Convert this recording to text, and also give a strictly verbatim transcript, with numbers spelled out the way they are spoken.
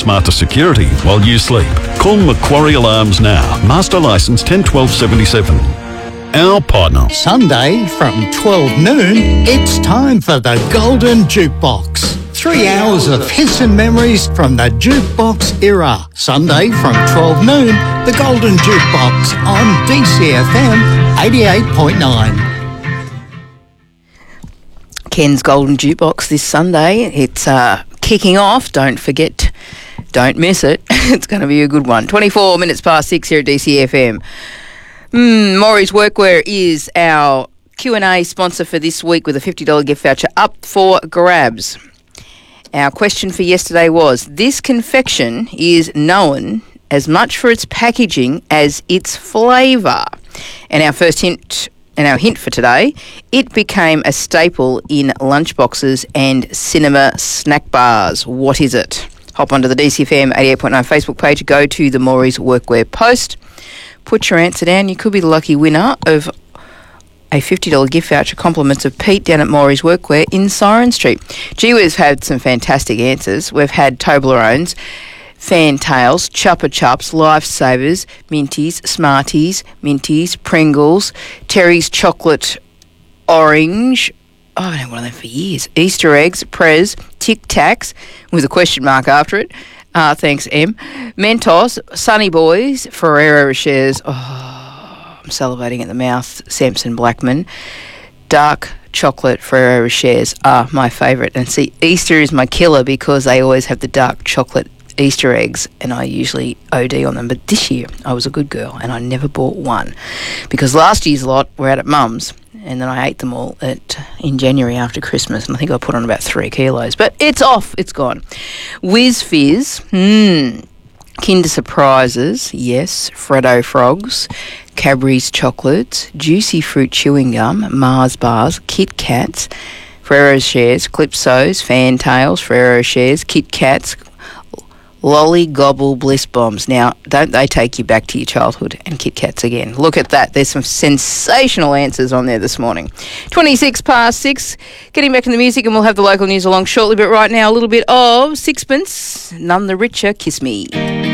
smarter security while you sleep. Call Macquarie Alarms now. Master licence ten twelve seventy-seven. Our partner. Sunday from twelve noon, it's time for the Golden Jukebox. Three hours of hits and memories from the jukebox era. Sunday from twelve noon, the Golden Jukebox on D C F M eighty-eight point nine. Ken's Golden Jukebox this Sunday. It's uh, kicking off. Don't forget, don't miss it. It's going to be a good one. twenty-four minutes past six here at D C F M. Mm, Maury's Workwear is our Q and A sponsor for this week with a fifty dollars gift voucher up for grabs. Our question for yesterday was, this confection is known as much for its packaging as its flavour. And our first hint, and our hint for today, it became a staple in lunchboxes and cinema snack bars. What is it? Hop onto the D C F M eighty-eight point nine Facebook page, go to the Maury's Workwear post, put your answer down. You could be the lucky winner of a fifty dollars gift voucher, compliments of Pete down at Maury's Workwear in Siren Street. Gee, we've had some fantastic answers. We've had Toblerones, Fantails, Chupa Chups, Lifesavers, Minties, Smarties, Minties, Pringles, Terry's Chocolate Orange. Oh, I've had one of them for years. Easter eggs, Prez, Tic Tacs with a question mark after it. Uh, thanks, M. Mentos, Sunny Boys, Ferrero Rochers. Oh, I'm salivating at the mouth. Samson Blackman. Dark chocolate Ferrero Rochers are my favourite. And see, Easter is my killer because they always have the dark chocolate Easter eggs and I usually O D on them. But this year I was a good girl and I never bought one because last year's lot were out at Mum's and then I ate them all at in January after Christmas and I think I put on about three kilos. But it's off. It's gone. Whiz Fizz. Hmm. Kinder Surprises, yes. Freddo Frogs, Cadbury's Chocolates, Juicy Fruit Chewing Gum, Mars Bars, Kit Kats, Ferrero Rochers, Clipsos, Fantails, Ferrero Rochers, Kit Kats, Lolly Gobble Bliss Bombs. Now, don't they take you back to your childhood and Kit Kats again? Look at that. There's some sensational answers on there this morning. twenty-six past six. Getting back in the music and we'll have the local news along shortly. But right now, a little bit of Sixpence. None the Richer, Kiss Me.